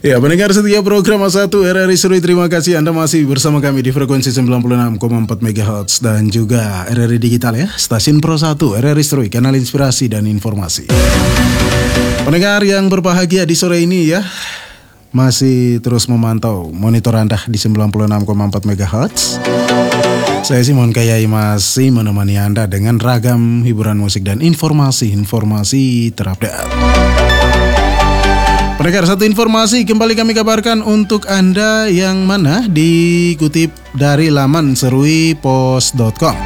Ya, pendengar setia program A1 RRI Serui, terima kasih Anda masih bersama kami di frekuensi 96,4 MHz dan juga RRI Digital ya, stasiun Pro 1 RRI Serui, kanal inspirasi dan informasi. Pendengar yang berbahagia di sore ini ya, masih terus memantau monitor Anda di 96,4 MHz. Saya Simon Kayai masih menemani Anda dengan ragam hiburan musik dan informasi terupdate. Pendengar, satu informasi kembali kami kabarkan untuk Anda yang mana dikutip dari laman seruipos.com.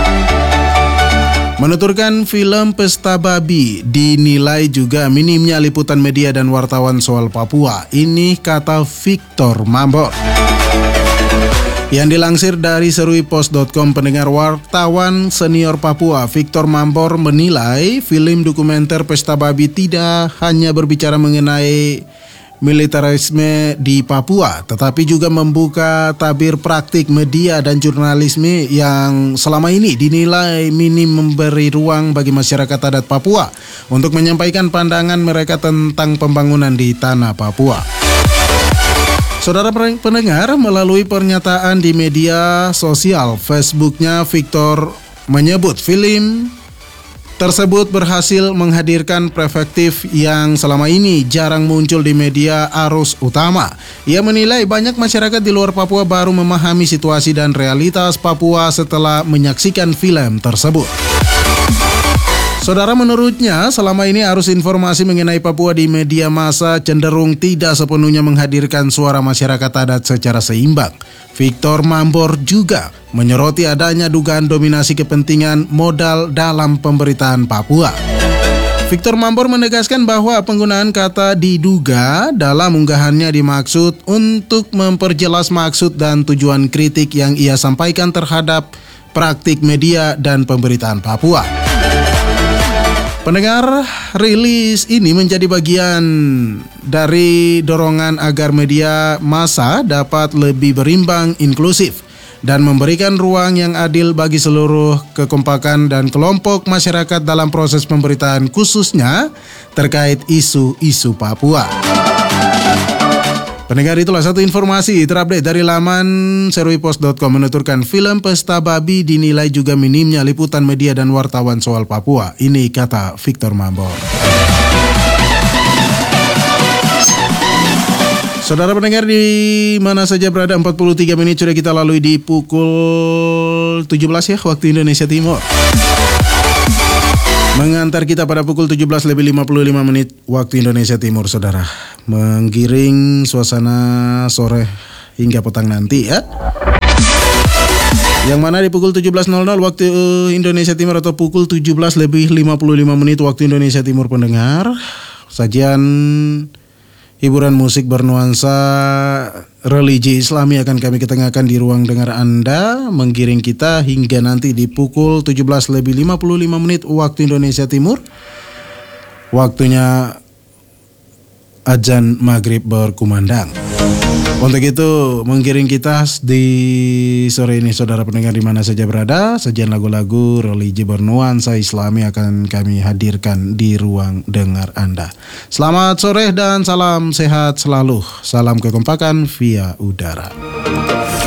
Menuturkan film Pesta Babi dinilai juga minimnya liputan media dan wartawan soal Papua. Ini kata Victor Mambor. Yang dilansir dari seruipos.com, pendengar, wartawan senior Papua Victor Mambor menilai film dokumenter Pesta Babi tidak hanya berbicara mengenai militerisme di Papua, tetapi juga membuka tabir praktik media dan jurnalisme yang selama ini dinilai minim memberi ruang bagi masyarakat adat Papua untuk menyampaikan pandangan mereka tentang pembangunan di tanah Papua. Saudara pendengar, melalui pernyataan di media sosial Facebooknya, Victor menyebut film tersebut berhasil menghadirkan perspektif yang selama ini jarang muncul di media arus utama. Ia menilai banyak masyarakat di luar Papua baru memahami situasi dan realitas Papua setelah menyaksikan film tersebut. Saudara, menurutnya selama ini arus informasi mengenai Papua di media massa cenderung tidak sepenuhnya menghadirkan suara masyarakat adat secara seimbang. Victor Mambor juga menyoroti adanya dugaan dominasi kepentingan modal dalam pemberitaan Papua. Victor Mambor menegaskan bahwa penggunaan kata diduga dalam unggahannya dimaksud untuk memperjelas maksud dan tujuan kritik yang ia sampaikan terhadap praktik media dan pemberitaan Papua. Pendengar, rilis ini menjadi bagian dari dorongan agar media massa dapat lebih berimbang, inklusif, dan memberikan ruang yang adil bagi seluruh kekompakan dan kelompok masyarakat dalam proses pemberitaan, khususnya terkait isu-isu Papua. Pendengar, itulah satu informasi terupdate dari laman seruipos.com, menuturkan film Pesta Babi dinilai juga minimnya liputan media dan wartawan soal Papua. Ini kata Victor Mambor. Saudara pendengar, di mana saja berada, 43 menit sudah kita lalui di pukul 17 ya, waktu Indonesia Timur. Mengantar kita pada pukul 17:55 menit waktu Indonesia Timur, saudara. Menggiring suasana sore hingga petang nanti ya. Yang mana di pukul 17.00 waktu Indonesia Timur atau pukul 17:55 menit waktu Indonesia Timur, pendengar, sajian hiburan musik bernuansa religi Islami akan kami ketengahkan di ruang dengar Anda, menggiring kita hingga nanti di pukul 17:55 menit waktu Indonesia Timur. Waktunya azan maghrib berkumandang. Untuk itu, menggiring kita di sore ini, saudara pendengar di mana saja berada, sajian lagu-lagu religi bernuansa Islami akan kami hadirkan di ruang dengar Anda. Selamat sore dan salam sehat selalu. Salam kekompakan via udara.